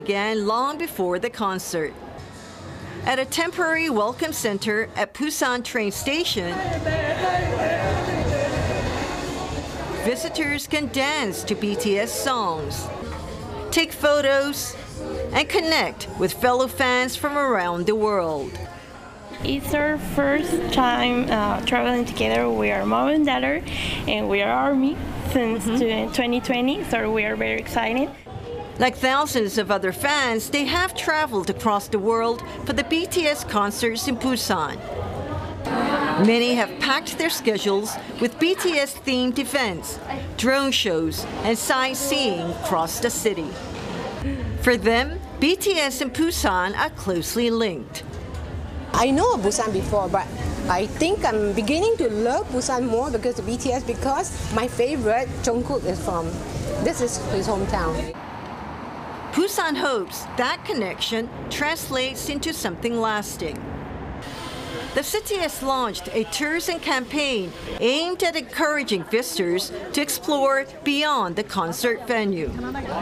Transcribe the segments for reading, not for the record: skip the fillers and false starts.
began long before the concert. At a temporary welcome center at Busan train station, visitors can dance to BTS songs, take photos, and connect with fellow fans from around the world. It's our first time traveling together. We are mom and daughter, and we are ARMY since 2020, so we are very excited. Like thousands of other fans, they have traveled across the world for the BTS concerts in Busan. Many have packed their schedules with BTS-themed events, drone shows, and sightseeing across the city. For them, BTS and Busan are closely linked. I know of Busan before, but I think I'm beginning to love Busan more because of BTS, because my favorite, Jungkook, this is his hometown. Busan hopes that connection translates into something lasting. The city has launched a tourism campaign aimed at encouraging visitors to explore beyond the concert venue.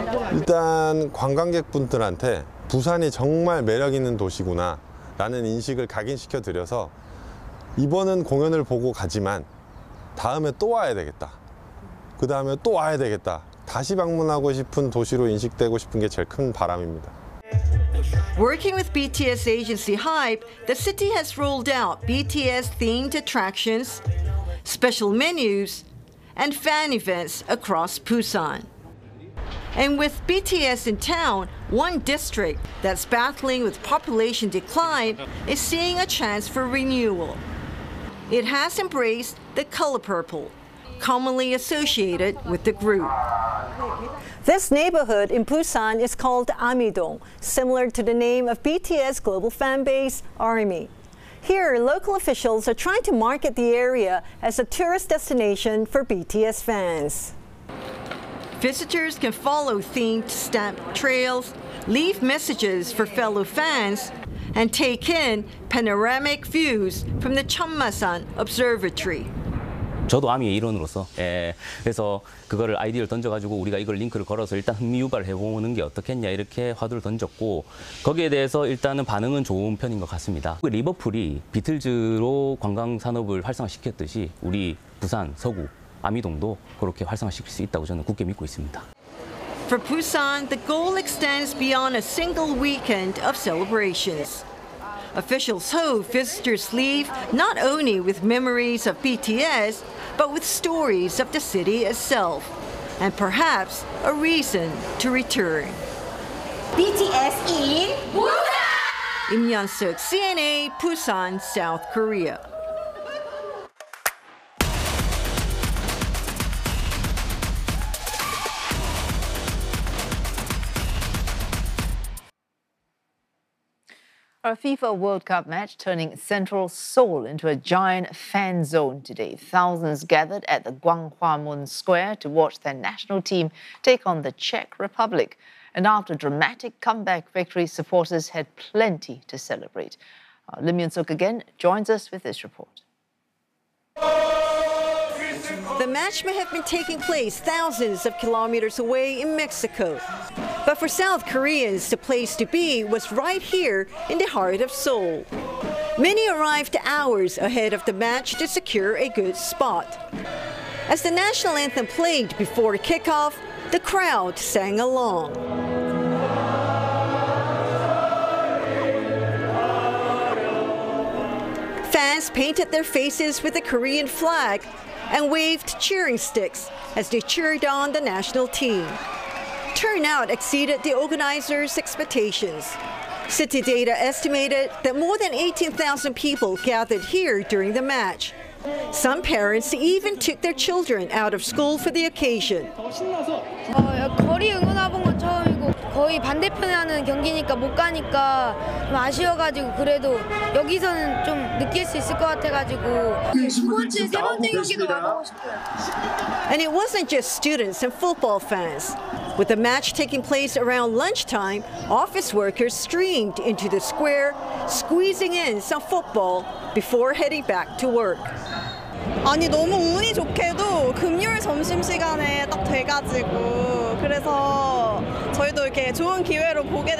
일단 관광객분들한테 부산이 정말 매력 있는 도시구나 라는 인식을 각인시켜 드려서 이번은 공연을 보고 가지만 다음에 또 와야 되겠다. 그 다음에 또 와야 되겠다. 다시 방문하고 싶은 도시로 인식되고 싶은 게 제일 큰 바람입니다. Working with BTS agency HYBE, the city has rolled out BTS-themed attractions, special menus, and fan events across Busan. And with BTS in town, one district that's battling with population decline is seeing a chance for renewal. It has embraced the color purple, commonly associated with the group. This neighborhood in Busan is called Amidong, similar to the name of BTS global fan base, ARMY. Here, local officials are trying to market the area as a tourist destination for BTS fans. Visitors can follow themed stamped trails, leave messages for fellow fans, and take in panoramic views from the Cheonmasan Observatory. 저도 아미의 일원으로서 그래서 그거를 아이디어를 던져가지고 우리가 이걸 링크를 걸어서 일단 흥미 유발을 해보는 게 어떻겠냐 이렇게 화두를 던졌고 거기에 대해서 일단은 반응은 좋은 편인 것 같습니다. 리버풀이 비틀즈로 관광 산업을 활성화시켰듯이 우리 부산, 서구, 아미동도 그렇게 활성화시킬 수 있다고 저는 굳게 믿고 있습니다. For Busan, the goal extends beyond a single weekend of celebrations. Officials hope visitors leave not only with memories of BTS, but with stories of the city itself, and perhaps a reason to return. BTS in Busan! Im Yeon-suk, CNA, Busan, South Korea. A FIFA World Cup match turning central Seoul into a giant fan zone today. Thousands gathered at the Gwanghwamun Square to watch their national team take on the Czech Republic. And after a dramatic comeback victory, supporters had plenty to celebrate. Lim Yeon-suk again joins us with this report. The match may have been taking place thousands of kilometers away in Mexico. But for South Koreans, the place to be was right here in the heart of Seoul. Many arrived hours ahead of the match to secure a good spot. As the national anthem played before kickoff, the crowd sang along. Fans painted their faces with the Korean flag and waved cheering sticks as they cheered on the national team. Turnout exceeded the organizers' expectations. City data estimated that more than 18,000 people gathered here during the match. Some parents even took their children out of school for the occasion. 거리 응원해본 건 처음이고 거의 반대편에 하는 경기니까 못 가니까 좀 아쉬워가지고 그래도 여기서는 좀 느낄 수 있을 것 같아가지고 두 번째, 세 번째 경기도 와보고 싶어요. And it wasn't just students and football fans. With the match taking place around lunchtime, office workers streamed into the square, squeezing in some football before heading back to work. 아니 너무 운이 좋게도 금요일 점심시간에 딱 돼가지고 그래서 저희 저희도 이렇게 좋은 기회로 보게